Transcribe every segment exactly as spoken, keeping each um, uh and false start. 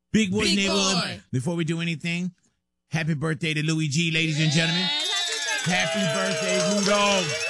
Big Boy Big Neighborhood. Boy. Before we do anything, happy birthday to Louis G, ladies and gentlemen. Happy birthday, Rudolph.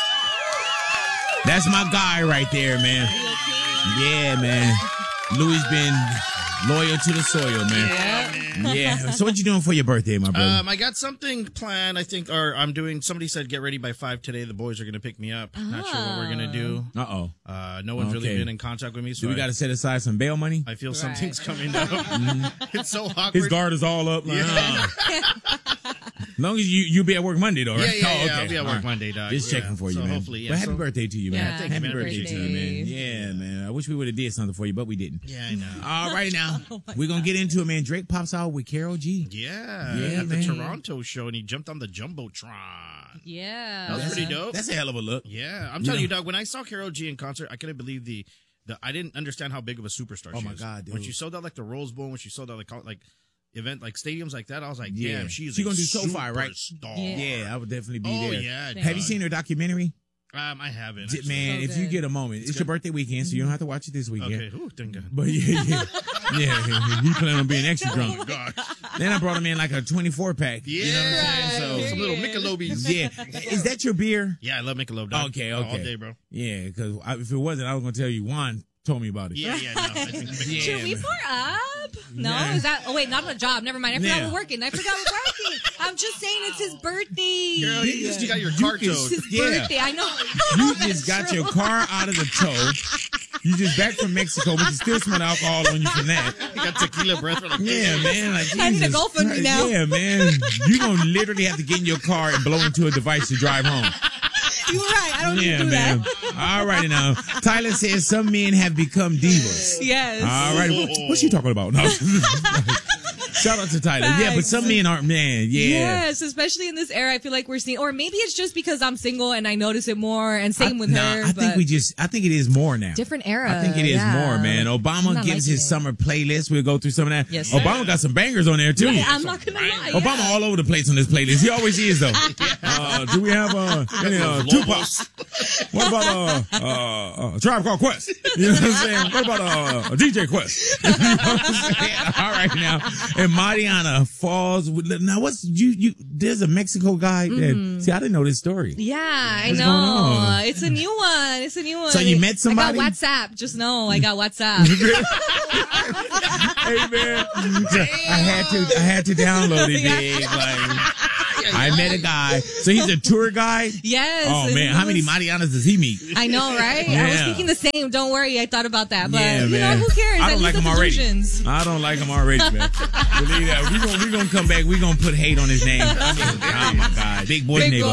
That's my guy right there, man. Yeah, man. Louis been loyal to the soil, man. Yeah. Yeah. So what you doing for your birthday, my brother? Um, I got something planned. I think, or I'm doing. Somebody said get ready by five today. The boys are gonna pick me up. Not sure what we're gonna do. Uh-oh. Uh, no one's really Okay. been in contact with me, so Do we I, got to set aside some bail money? I feel Right. something's coming up. It's so awkward. His guard is all up. Like, Yeah. uh. As long as you you be at work Monday, though, Yeah, right? yeah, Oh, yeah. okay. I'll be at All work right. Monday, dog. Just Yeah. checking for you, So man. hopefully, yeah. But happy So- birthday to you, man. Yeah, thank you, happy man. birthday to you, man. Appreciate Yeah, man. I wish we would have did something for you, but we didn't. Yeah, I know. All right, now we're gonna get into it, man. Drake pops out with Karol G. Yeah, Yeah, at the man. Toronto show, and he jumped on the jumbotron. Yeah. That was That's pretty a- dope. That's a hell of a look. Yeah, I'm You telling know- you, dog. When I saw Karol G in concert, I couldn't believe the, the. I didn't understand how big of a superstar Oh she my is. God, dude. When she sold out like the Rose Bowl, when she sold out like con- like event like stadiums like that, I was like, Yeah. damn, she is. She a gonna do SoFi, right? superstar. Yeah, I would definitely be Oh there. yeah. Have you dog. seen her documentary? Um, I haven't. J- actually. Man, So if you good. get a moment, it's, your birthday weekend, so you don't have to watch it this weekend. Okay. Ooh, thank God. But yeah, yeah, yeah. He planning on being extra drunk. Gosh. Then I brought him in like a twenty-four pack. Yeah. You know what I'm saying? Some So little Michelobis. yeah, is that your beer? Yeah, I love Michelob. Dog. Okay, All okay. day, bro. Yeah, because if it wasn't, I was gonna tell you. Juan told me about it. Yeah, yeah. No, I think Michelob. Yeah, Should we man. pour up? No, Nah. is that? Oh wait, not on a job. Never mind. I forgot Yeah. we're working. I forgot we're working. I'm just saying it's his birthday. Girl, you just got your You car can- towed. It's his Yeah. birthday. I know. You just got your car out of the tow. You just back from Mexico, but you still smell alcohol on you from that. You got tequila breath. Like, Yeah, man. Like, I need a Jesus GoFundMe Christ. now. Yeah, man. You gonna literally have to get in your car and blow into a device to drive home. You're right. I don't need Yeah, to do man. that. All righty now. Tyler says some men have become divas. Yes. All right. What, what's she talking about? No. Shout out to Tyler. Yeah, but Facts. some men aren't, man. Yeah. Yes, especially in this era, I feel like we're seeing, or maybe it's just because I'm single and I notice it more, and same I, with nah, her. I think but we just, I think it is more now. different era. I think it is yeah. more, man. I'm Obama not gives liking his it. summer playlist. We'll go through some of that. Yes, sir. Obama got some bangers on there, too. Yeah, I'm not gonna lie. Obama yeah. all over the place on this playlist. He always is, though. Uh, do we have uh, any uh, Tupac? What about uh, uh, uh, Tribe Called Quest? You know what I'm saying? What about uh, D J Quest? You know what I'm saying? All right, now. And Mariana falls with, now what's, you, you, there's a Mexico guy that, see, I didn't know this story. Yeah, I What's know. going on? It's a new one. It's a new one. So you met somebody? I got WhatsApp. Just know I got WhatsApp. Hey, man. I had to, I had to download it, big. Like, I met a guy. So he's a tour guide? Yes. Oh, and man. he How many was- Marianas does he meet? I know, right? I was Yeah. thinking the same. Don't worry. I thought about that. But, Yeah, you man. know, who cares? I don't leave like the him already. delusions. I don't like him already, man. Believe that. We're going we gonna come back. We're going to put hate on his name. Oh, my God. Big boy Big neighbor.